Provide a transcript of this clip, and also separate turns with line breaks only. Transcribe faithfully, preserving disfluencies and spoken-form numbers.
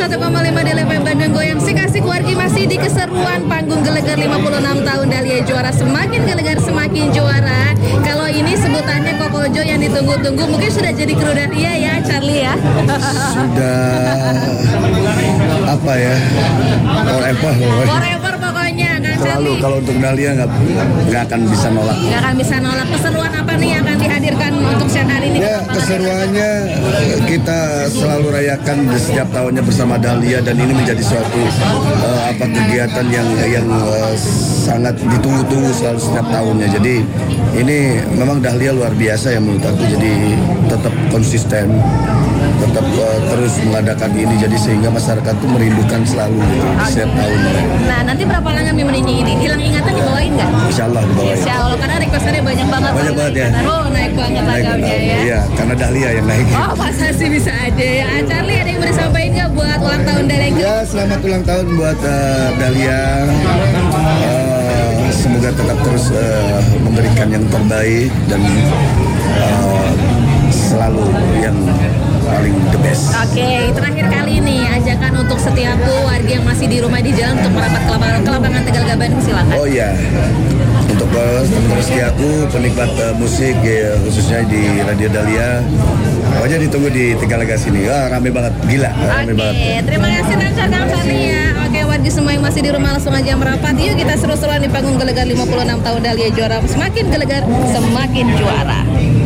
satu koma lima di L P Bandung Goyang. Si kasih wargi masih di keseruan panggung Gelegar lima puluh enam tahun Dahlia Juara. Semakin gelegar semakin juara. Kalau ini sebutannya Kokojo yang ditunggu-tunggu. Mungkin sudah jadi kru Dahlia ya Charlie ya.
Sudah apa ya? Forever.
Forever pokoknya kan
Selalu
Charlie.
kalau untuk Dahlia nggak nggak akan bisa nolak.
Gak akan bisa nolak. Keseruan apa nih yang akan dihadirkan untuk siang hari ini?
Ya, keseruannya kita selalu rayakan di setiap tahunnya bersama Dahlia dan ini menjadi suatu uh, apa kegiatan yang yang uh, sangat ditunggu-tunggu selalu setiap tahunnya. Jadi ini memang Dahlia luar biasa ya menurut aku. Jadi tetap konsisten, tetap uh, terus mengadakan ini. Jadi sehingga masyarakat tuh merindukan selalu gitu, setiap tahunnya.
Nah nanti berapa lama memeningnya ini? Hilang ingatan dibawain nggak?
Insya Allah dibawain.
Insya Allah karena requestannya banyak banget.
Banyak banget ya.
Oh naik banget
Naik,
lagamnya ya.
Iya, karena Dahlia yang naik.
Oh masa sih bisa aja ya. Ah, Charlie ada yang mau disampaikan nggak buat ulang tahun Dahlia?
Ya, selamat ulang tahun buat uh, Dahlia. Uh, semoga tetap terus uh, memberikan yang terbaik dan uh, selalu yang paling the best.
Oke, terakhir kali ini ajakan untuk setiap warga yang masih di rumah di jalan untuk merapat ke lapangan, ke lapangan Tegal Bandung silakan.
Oh iya, untuk uh, teman rezeki aku penikmat uh, musik ya, khususnya di Radio Dahlia. Pokoknya ditunggu di Tegalaga sini. Wah, rame banget, gila, rame
Oke,
banget.
terima kasih Nancar Kang Charlie ya. Oke, warga semua yang masih di rumah langsung aja merapat. Yuk kita seru-seruan di panggung Gelegar lima puluh enam tahun Dahlia Juara. Semakin gelegar, semakin juara.